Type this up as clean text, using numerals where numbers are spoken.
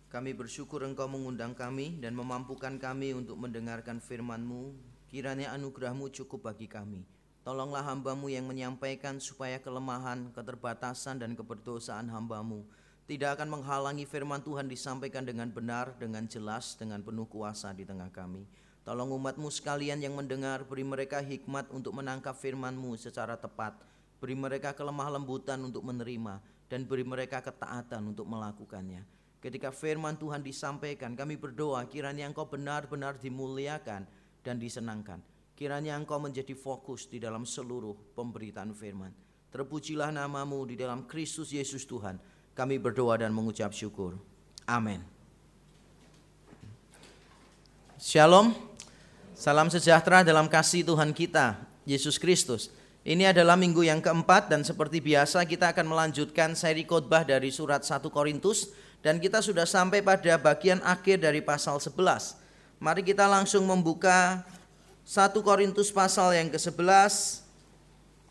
Kami bersyukur Engkau mengundang kami dan memampukan kami untuk mendengarkan firman-Mu. Kiranya anugerah-Mu cukup bagi kami. Tolonglah hamba-Mu yang menyampaikan supaya kelemahan, keterbatasan dan keberdosaan hamba-Mu tidak akan menghalangi firman Tuhan disampaikan dengan benar, dengan jelas, dengan penuh kuasa di tengah kami. Tolong umat-Mu sekalian yang mendengar, beri mereka hikmat untuk menangkap firman-Mu secara tepat. Beri mereka kelemah lembutan untuk menerima dan beri mereka ketaatan untuk melakukannya. Ketika firman Tuhan disampaikan, kami berdoa kiranya Engkau benar-benar dimuliakan dan disenangkan. Kiranya Engkau menjadi fokus di dalam seluruh pemberitaan firman. Terpujilah nama-Mu di dalam Kristus Yesus Tuhan. Kami berdoa dan mengucap syukur. Amin. Shalom. Salam sejahtera dalam kasih Tuhan kita, Yesus Kristus. Ini adalah minggu yang keempat dan seperti biasa kita akan melanjutkan seri khotbah dari surat 1 Korintus. Dan kita sudah sampai pada bagian akhir dari pasal 11. Mari kita langsung membuka 1 Korintus pasal yang ke-11